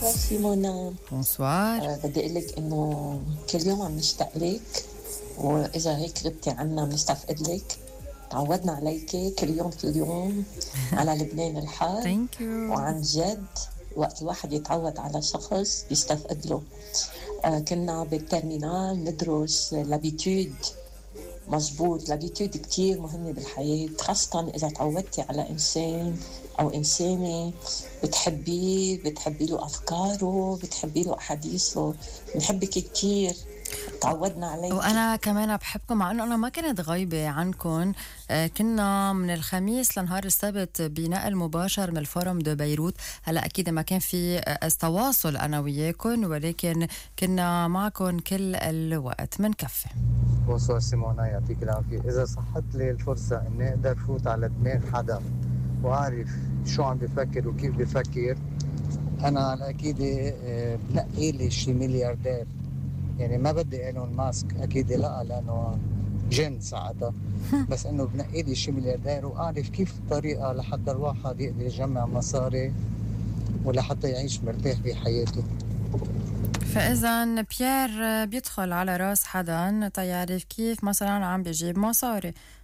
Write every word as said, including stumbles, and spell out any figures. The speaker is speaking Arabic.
بونسوار سيمونا. بونسوار. أه بدي أقول لك إنه كل يوم عم نشتاق لك، وإذا هيك غبتي عنا بنستفقد لك. تعودنا عليكي كل يوم كل يوم على لبنان الحار، ثانك يو. وعن جد وقت الواحد يتعود على شخص بيستفقد له. أه كنا بالترمينال ندرس لابيتود. مزبوط، لابيتود كتير مهمة بالحياة، خاصة إذا تعودتي على إنسان أو إنسانة بتحبيه، بتحبي له أفكاره، بتحبي له أحاديثه. بنحبك كتير، تعودنا عليك. وأنا كمان بحبكم، مع أنه أنا ما كنت غايبة عنكم. آه، كنا من الخميس لنهار السبت بنقل مباشر من الفورم دو بيروت. هلا أكيد ما كان في آه، تواصل أنا وياكم، ولكن كنا معكم كل الوقت. منكفي. بونسوار سيمونا، يعطيك العافية. إذا صحت لي الفرصة إني أقدر فوت على دماغ حدا وأعرف شو عم بفكر وكيف بفكر، أنا على أكيد آه، بنقي لي شي ملياردير. يعني ما بدي إيلون ماسك، أكيد لا، لأنه جن ساعتها. بس إنه بنقي لي شي ملياردير وأعرف كيف الطريقة لحتى الواحد يقدر يجمع مصاري ولحتى يعيش مرتاح بحياته. فإذا بيير بيدخل على راس حدا تيعرف كيف مثلا عم بيجيب مصاري.